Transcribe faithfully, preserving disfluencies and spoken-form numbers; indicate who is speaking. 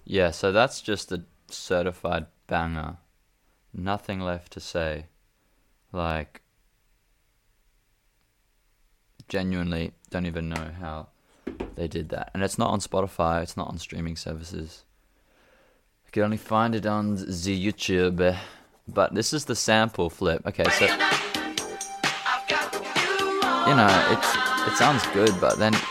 Speaker 1: Yeah, so that's just a certified banger. Nothing left to say. Like, genuinely don't even know how they did that. And it's not on Spotify, it's not on streaming services. You can only find it on the YouTube. But this is the sample flip. Okay, so you know, it's it sounds good, but then